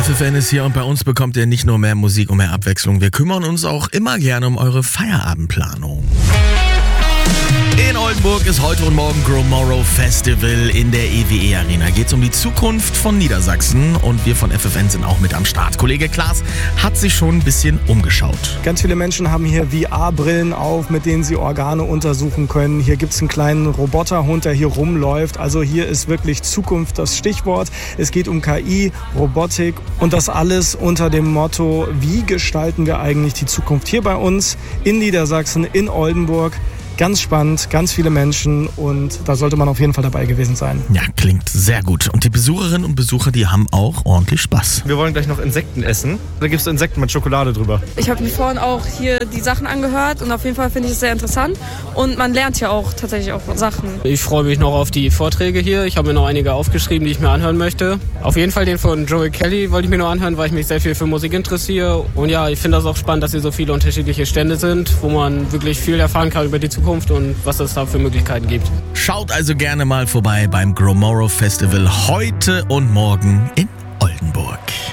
FFN ist hier und bei uns bekommt ihr nicht nur mehr Musik und mehr Abwechslung. Wir kümmern uns auch immer gerne um eure Feierabendplanung. In Oldenburg ist heute und morgen Gromorrow Festival in der EWE Arena. Geht's um die Zukunft von Niedersachsen und wir von FFN sind auch mit am Start. Kollege Klaas hat sich schon ein bisschen umgeschaut. Ganz viele Menschen haben hier VR-Brillen auf, mit denen sie Organe untersuchen können. Hier gibt's einen kleinen Roboterhund, der hier rumläuft. Also hier ist wirklich Zukunft das Stichwort. Es geht um KI, Robotik und das alles unter dem Motto, wie gestalten wir eigentlich die Zukunft hier bei uns in Niedersachsen, in Oldenburg. Ganz spannend, ganz viele Menschen und da sollte man auf jeden Fall dabei gewesen sein. Ja, klingt sehr gut. Und die Besucherinnen und Besucher, die haben auch ordentlich Spaß. Wir wollen gleich noch Insekten essen. Da gibt es Insekten mit Schokolade drüber. Ich habe mir vorhin auch hier die Sachen angehört und auf jeden Fall finde ich es sehr interessant. Und man lernt ja auch tatsächlich auch Sachen. Ich freue mich noch auf die Vorträge hier. Ich habe mir noch einige aufgeschrieben, die ich mir anhören möchte. Auf jeden Fall den von Joel Kelly wollte ich mir noch anhören, weil ich mich sehr viel für Musik interessiere. Und ja, ich finde das auch spannend, dass hier so viele unterschiedliche Stände sind, wo man wirklich viel erfahren kann über die Zukunft und was es da für Möglichkeiten gibt. Schaut also gerne mal vorbei beim Gromorrow Festival heute und morgen in Oldenburg.